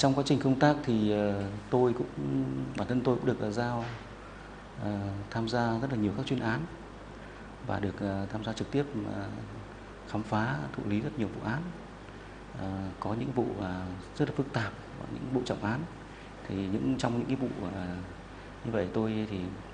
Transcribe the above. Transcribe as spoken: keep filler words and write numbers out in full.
trong quá trình công tác thì tôi cũng bản thân tôi cũng được giao tham gia rất là nhiều các chuyên án và được tham gia trực tiếp khám phá thụ lý rất nhiều vụ án. Có những vụ rất là phức tạp, những vụ trọng án thì những trong những cái vụ như vậy tôi thì